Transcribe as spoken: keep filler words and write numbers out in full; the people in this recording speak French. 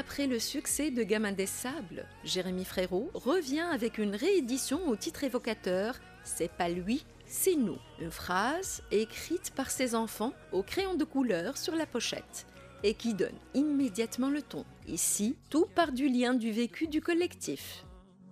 Après le succès de Gamin des Sables, Jérémy Frérot revient avec une réédition au titre évocateur « C'est pas lui, c'est nous ». Une phrase écrite par ses enfants au crayon de couleur sur la pochette et qui donne immédiatement le ton. Ici, tout part du lien du vécu du collectif.